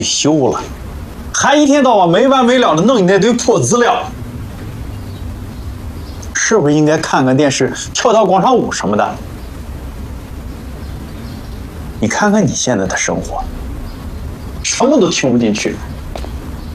休了，还一天到晚没完没了的弄你那堆破资料，是不是应该看看电视，跳跳广场舞什么的？你看看你现在的生活，什么都听不进去。